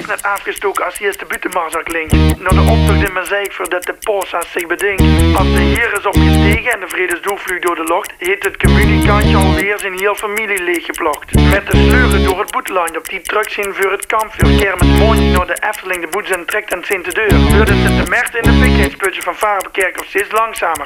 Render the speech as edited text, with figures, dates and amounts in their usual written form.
net afgestoken als eerste buitenmarser klinkt. Naar de optocht in mijn zeik voordat de posa's zich bedenkt. Als de heer is opgestegen en de vredesdoel vliegt door de lucht, heeft het communicantje alweer zijn heel familie leeggeplokt. Met de sleuren door het boeteland op die truck zien voor het kampvuur. Kermend mondje naar de Efteling de boet en trekt en zint de deur. Wordt het de Mert in de pikheidsputje van Varenbekerk of steeds langzamer.